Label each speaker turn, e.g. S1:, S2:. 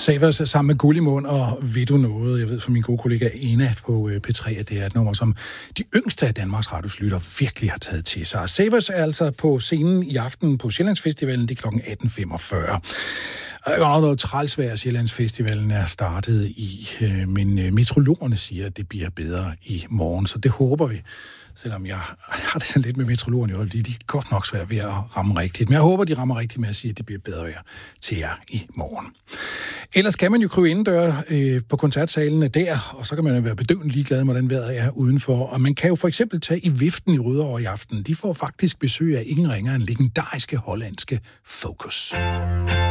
S1: Savers sammen med Guld i mund og Ved du noget? Jeg ved fra min gode kollega Ena på P3, at det er et nummer, som de yngste af Danmarks Radios lytter virkelig har taget til sig. Savers er altså på scenen i aften på Sjællandsfestivalen, det er kl. 18.45. Der er noget trælsvær, Sjællandsfestivalen er startet i, men meteorologerne siger, at det bliver bedre i morgen, så det håber vi. Selvom jeg har det sådan lidt med meteorologerne i øjeblikket, de er godt nok svært ved at ramme rigtigt. Men jeg håber, de rammer rigtigt med at sige, at det bliver bedre vejr til jer i morgen. Ellers kan man jo krybe indendør på koncertsalene der, og så kan man jo være bedøvende ligeglad, hvordan vejret er udenfor. Og man kan jo for eksempel tage i Viften i Rødovre i aften. De får faktisk besøg af ingen ringere end legendariske hollandske Focus.